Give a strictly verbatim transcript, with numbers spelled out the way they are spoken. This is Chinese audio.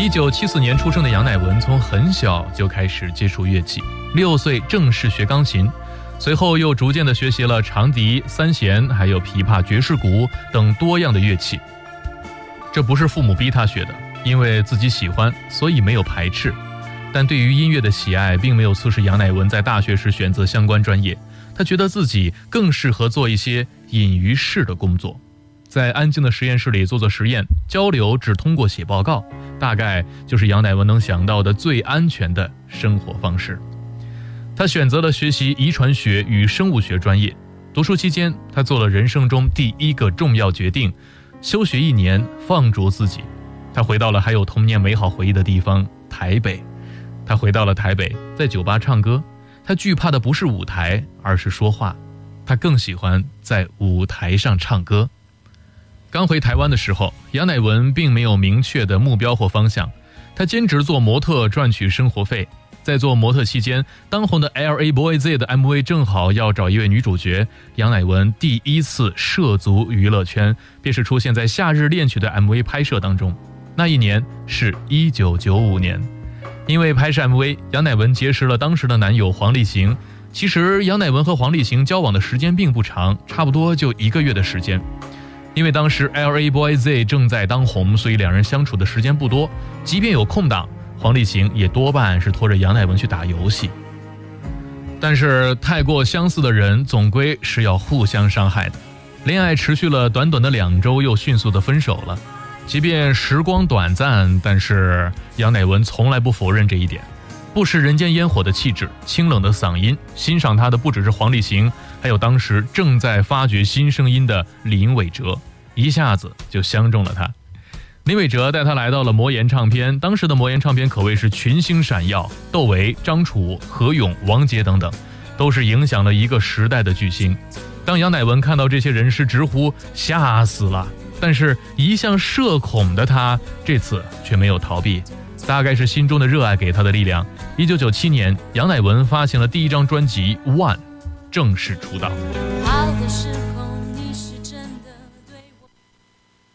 一九七四年出生的杨乃文从很小就开始接触乐器，六岁正式学钢琴，随后又逐渐地学习了长笛、三弦还有琵琶、爵士鼓等多样的乐器。这不是父母逼他学的，因为自己喜欢，所以没有排斥。但对于音乐的喜爱并没有促使杨乃文在大学时选择相关专业，他觉得自己更适合做一些隐于世的工作，在安静的实验室里做做实验，交流只通过写报告，大概就是杨乃文能想到的最安全的生活方式。他选择了学习遗传学与生物学专业，读书期间他做了人生中第一个重要决定，休学一年，放逐自己。他回到了还有童年美好回忆的地方台北。他回到了台北，在酒吧唱歌。他惧怕的不是舞台，而是说话。他更喜欢在舞台上唱歌。刚回台湾的时候，杨乃文并没有明确的目标或方向，他兼职做模特赚取生活费。在做模特期间，当红的 L A Boy Z 的 M V 正好要找一位女主角，杨乃文第一次涉足娱乐圈，便是出现在《夏日恋曲》的 M V 拍摄当中。那一年是一九九五年。因为拍摄 M V， 杨乃文结识了当时的男友黄立行。其实杨乃文和黄立行交往的时间并不长，差不多就一个月的时间。因为当时 L A Boy Z 正在当红，所以两人相处的时间不多，即便有空档，黄立行也多半是拖着杨乃文去打游戏。但是太过相似的人总归是要互相伤害的，恋爱持续了短短的两周，又迅速的分手了。即便时光短暂，但是杨乃文从来不否认这一点。不食人间烟火的气质，清冷的嗓音，欣赏他的不只是黄立行，还有当时正在发掘新声音的林伟哲，一下子就相中了他。林伟哲带他来到了魔岩唱片，当时的魔岩唱片可谓是群星闪耀，窦唯、张楚、何勇、王杰等等，都是影响了一个时代的巨星。当杨乃文看到这些人时，直呼吓死了。但是一向社恐的他这次却没有逃避，大概是心中的热爱给他的力量。一九九七年，杨乃文发行了第一张专辑《One》，正式出道。 好的时